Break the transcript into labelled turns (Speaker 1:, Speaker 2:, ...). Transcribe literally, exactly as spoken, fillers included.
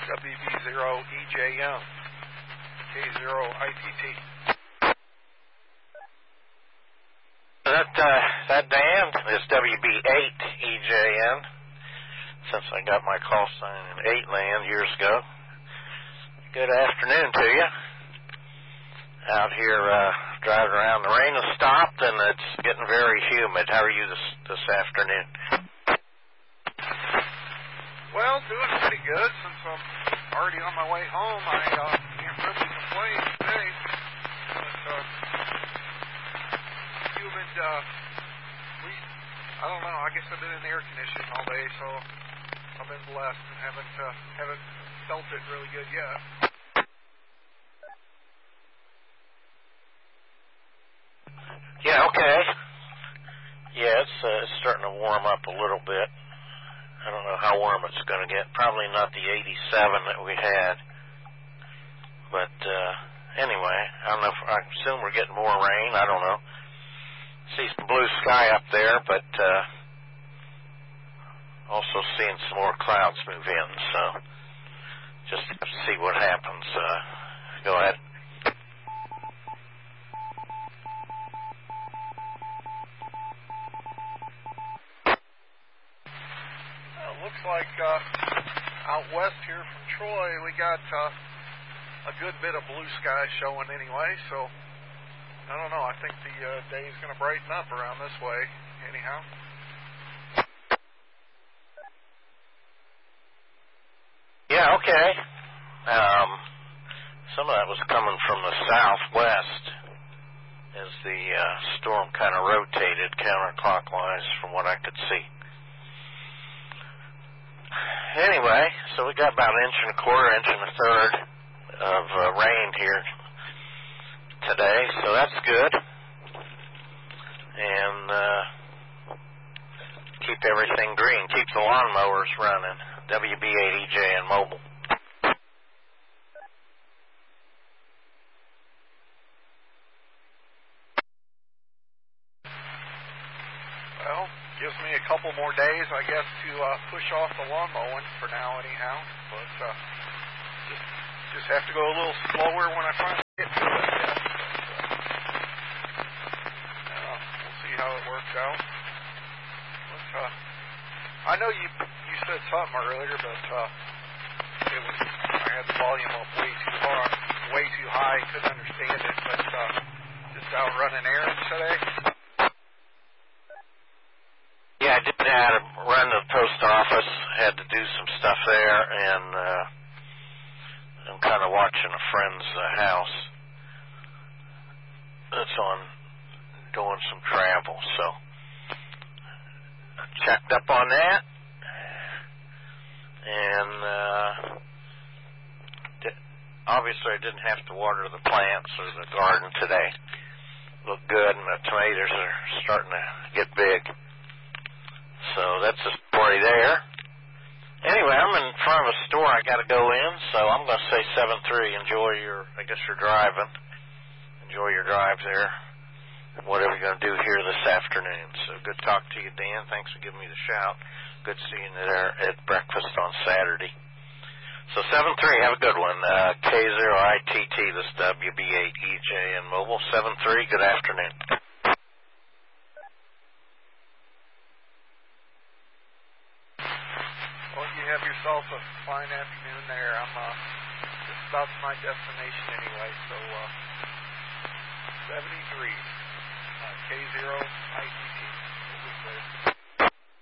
Speaker 1: W B zero E J M, K zero I T T.
Speaker 2: That, uh, that Dan is W B eight E J N, since I got my call sign in eight land years ago. Good afternoon to you. Out here uh, driving around. The rain has stopped and it's getting very humid. How are you this, this afternoon?
Speaker 1: Well, doing pretty good since I'm already on my way home. I uh, can't really complain today. But, uh, humid, uh, we, I don't know, I guess I've been in the air conditioning all day, so I've been blessed and haven't, uh, haven't felt it really good yet.
Speaker 2: Yeah, okay. Yeah, it's, uh, it's starting to warm up a little bit. I don't know how warm it's going to get. Probably not the eighty-seven that we had. But, uh, anyway, I don't know if, I assume we're getting more rain. I don't know. See some blue sky up there, but, uh, also seeing some more clouds move in, so just have to see what happens. Uh, go ahead.
Speaker 1: Looks like uh, out west here from Troy, we got uh, a good bit of blue sky showing anyway, so I don't know. I think the uh, day is going to brighten up around this way anyhow.
Speaker 2: Yeah, okay. Um, some of that was coming from the southwest as the uh, storm kind of rotated counterclockwise from what I could see. Anyway, so we got about an inch and a quarter, inch and a third of uh, rain here today, so that's good. And uh, keep everything green, keep the lawnmowers running. W B eight E J N Mobile.
Speaker 1: Well, gives me a couple more days, I guess, to uh, push off the lawn mowing for now anyhow, but uh, just, just have to go a little slower when I finally get to it, I guess. But, uh, we'll see how it works out. But, uh, I know you you said something earlier, but uh, it was I had the volume up way too hard, way too high, couldn't understand it, but uh, just out running errands today.
Speaker 2: Yeah, I did have to run to the post office, had to do some stuff there, and uh, I'm kind of watching a friend's uh, house that's on doing some travel, so I checked up on that, and uh, di- obviously I didn't have to water the plants or the garden today. Looked good, and the tomatoes are starting to get big. So that's the story there. Anyway, I'm in front of a store I got to go in, so I'm going to say seven three. Enjoy your, I guess you're driving. Enjoy your drive there, whatever you're going to do here this afternoon. So good talk to you, Dan. Thanks for giving me the shout. Good seeing you there at breakfast on Saturday. So seven three, have a good one. Uh, K zero I T T, this W B eight E J N Mobile. seven three, good afternoon.
Speaker 1: Well, you have yourself a fine afternoon there. I'm uh, just about to my destination anyway, so uh, seventy-three, uh, K zero I T T.